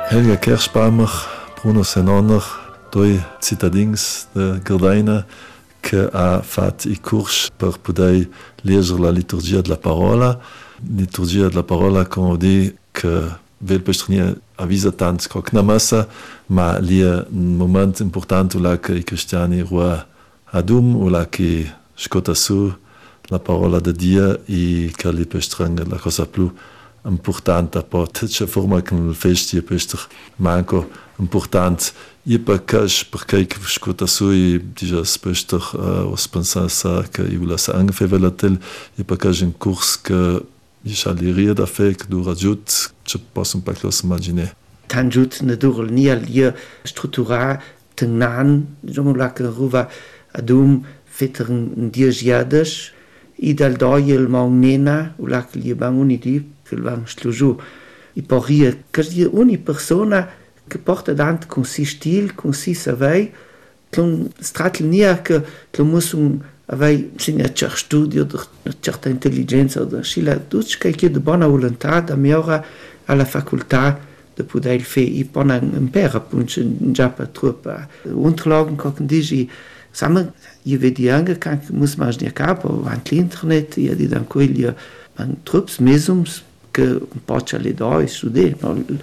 Helga Kershbaumer, Bruno Senonner, due cittadins de Gardaina che ha fatto i corsi per poter leggere la liturgia della parola. Liturgia della parola, come dico, che vel pestrinia avvisa tanto che una messa, ma lì è un momento importante là che i cristiani ruah adum, o là che scotta su la parola di Dio e che li pestringa la cosa più importante, per tutte forme che il festi pester manco importante. E perché scotta su e dice pester os pensar che io la sa angefevela tel e perché un corso che ich aliria da fe che dura giut, ci posso un po' immaginare. Tan giut ne dur nia lia struttura tenan, diciamo la che ruva adum fetern 10 jades e dal doiel magnena u la che li banguni di che van sluju e poria che ogni persona che porta dant con si stil, con si savei, con stratl nia che muss avei un certo studio, una certa intelligenza, o scila tutti che di buona volontà da migliora alla facoltà di poter fare e poi impara appunto già per troppo. Unterlagen che dici, samen, io vedi anche che muss man nicht capo, anche l'internet, io di dan quelli an trups mesums che un po' ce le do e studiare,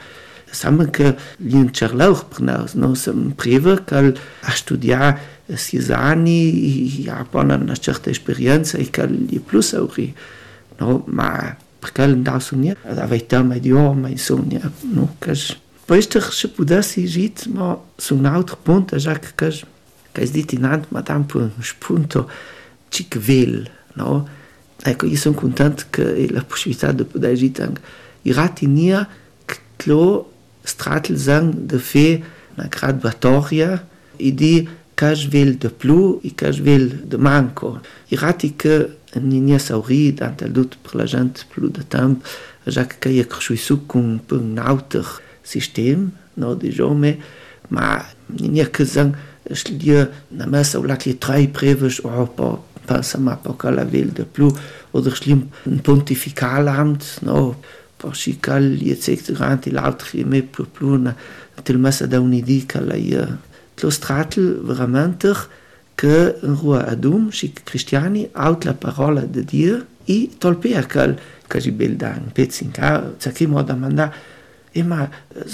samen che gli incerlauch per nos, no sem preva che a studiare 6 anni e hanno una certa esperienza e che gli plus auri, no, ma perché non sogna, aveva tema di ma insomma, no, che poi se potessi git, ma su un altro punto già che è detto in ant, ma da un spunto cic vel, no, ecco, io sono contento che la possibilità di poter git anche i rati nia che lo stratl sang de fe una graduatoria e di che vel de più e che vel de manco. I rati che non sauri tant el dut per la gente più de tempo, già che è cresciuto con un altro sistema, no, diciamo, ma non che sang schlia na messa o la che 3 preves o po passa ma poca la vel de più o schlim un pontificalamt, no, poi che gli eccetranti l'altro me più una tel messa da un'idea che la lo stratl veramente che in rua adum si cristiani out la parola di Dio e tolpea che si bel da un pezzo in ca sa che moda manda e ma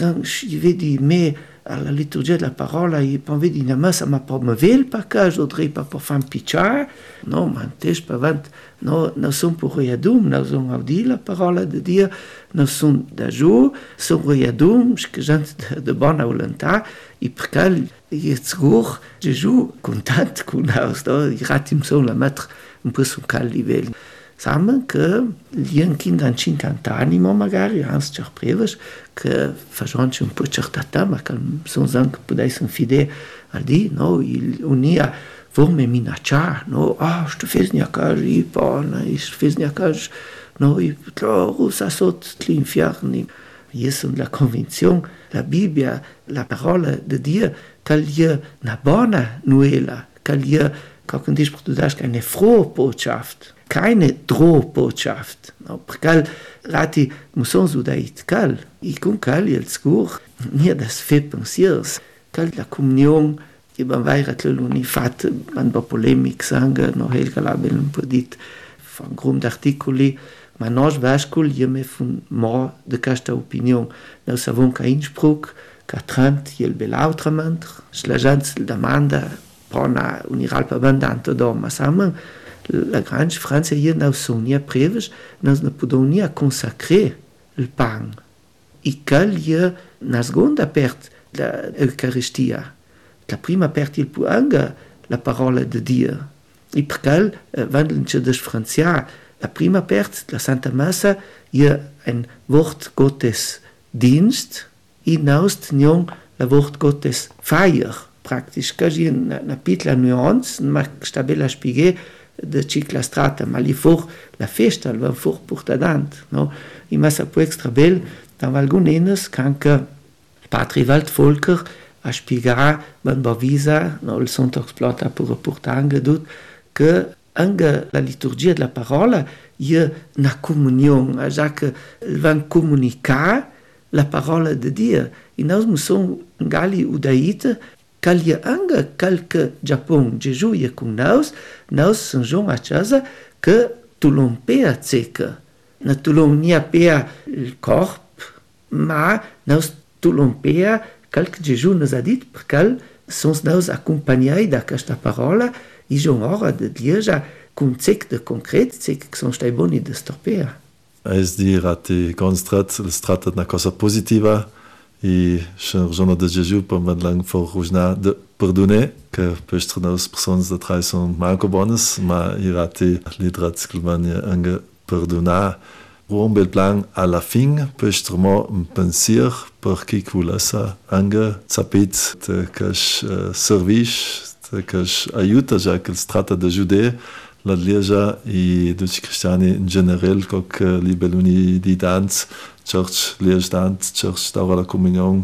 si vedi me alla liturgia della parola e poi vedi una messa ma per me vel perché je voudrais pas pour fan picciar no ma tes pavant no son pour adum no son audi la parola di Dio no son da giù son adum che gente de buona volontà e perché jetzt hoch Gesù content con aus da i ratim son la mettre un po' su cal livello samen che gli kind an 50 anni magari ans cer preves che facciano un po' certa tema che sono anche potessero fide al di no il unia forme minaccia no sto fes nia casa i pona is fes nia casa no i tro sa sot l'inferno io sono la convinzione la Bibbia la parola di Dio che gli una buona nuela che gli как dice português eine frohe Botschaft keine Drohbotschaft no perché lati musson su dait cal e con cal il scur nie das fe pensiers cal la comunion e ban vaira tluni fat ban ba polemic sanga no helga label un po dit von grund articoli ma nos vascul je me fun mo de casta opinion no savon ca Innsbruck ca Trent il belautrament la gens demanda pona uniralpa bandanto doma samen la grande Francia hier nou sonia preves nos ne podonia consacrer il pan e cal je na seconda pert la Eucaristia la prima pert il puanga la parola de Dio e perché vandelnce des Francia la prima pert la Santa Messa je ein Wort Gottes Dienst e naust nion la Wort Gottes Feier praktisch quasi una piccola nuance ma sta bella spiegare de cicla strata ma li for la festa va for portadant no i massa po extra bel da algunenes canca Patri Wald Volker a spiegare ban bavisa no il sonntagsplata per portanga dut che anche la liturgia della parola è una comunione, già che van comunicare la parola de Dio. E noi siamo gali udaite, che anche qualche Giappone Gesù è con noi siamo a casa che tu non pea zecca. Tu non pea il corpo, ma noi tu non pea qualche Gesù nos ha dit, perché sono noi accompagnati da questa parola e sono ora di dire con zecca concreti, zecca che sono stai buoni di storpea. Es dirati constrat, il strat una cosa positiva e il giorno di Gesù per me lang for rujna de perdone che per nos personas de trai son manco bones, ma irati lidrat scrivania anche perdona. Un bel plan alla fin, per mo un pensier per chi culassa anche sapit che service, che aiuta già che il strat de giude la Lieja e tutti i cristiani in generale, come libelluni di danza, church, Lieja danza, church, da la comunione,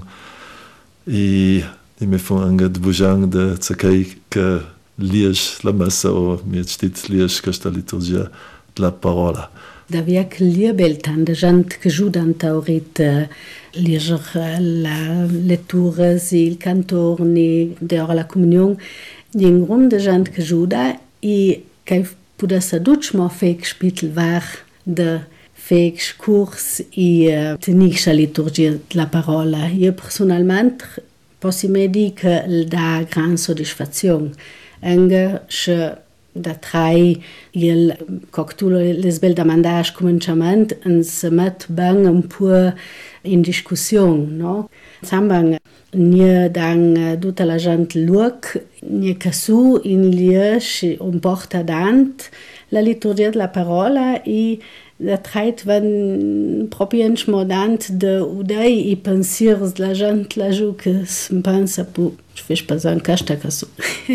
e mi fanno anche di bugiang di zakei che Lieja la messa o mi stit Lieja questa liturgia della parola. Da via che liebel tan de gent che giudan taurit Lieja la lettura, il cantorni, de ora la comunione, in grund de gent che giuda e che può essere ducmo fake spital var de fake curs e tenisce liturgia della parola. Io personalmente posso dire che dà gran soddisfazione. Anche se da trai il coctulo les bel damandage cominciament se met bang un po' in discussione, no? Sambang nie dan tutta la gente luoc, nie casu in liesch un porta dant la liturgia della parola e da trait van proprio modant de udai e pensiers la gente la giù che si pensa pu fes pas un casta casu.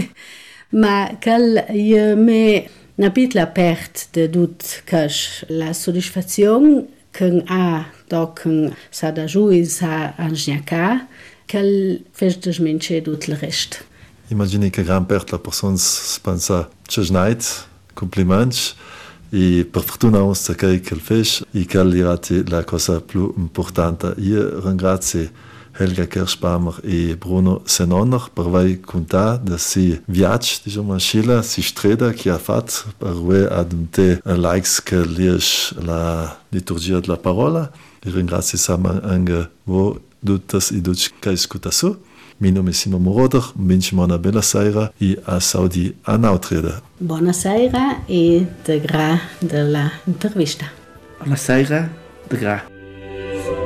Ma cal io me napit la perte de dut cash la soddisfazione che ha doc sa da giù e sa angiaca quel fez desmentir tout le reste. Imaginez que gran perte la persona pensa che snait compliments e per fortuna on sa che il fez e che irati la cosa più importante. Io ringrazio Helga Kirschbamer e Bruno Senonner per vai contar de si viatge, diciamo, a Scilla, si streda che ha fatto per voi ad un te likes che lies la liturgia della parola. E ringrazio sama anche voi tuttes e tutti che ascoltato. Mi nome è Simon Moroder, vinci una bella sera e a Saudi a Nautrede. Buonasera e de gra della intervista. Buonasera, de gra.